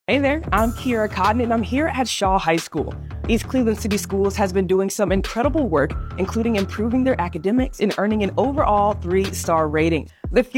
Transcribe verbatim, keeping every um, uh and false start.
Hey there, I'm Kiera Cotton, and I'm here at Shaw High School. East Cleveland City Schools has been doing some incredible work, including improving their academics and earning an overall three-star rating. The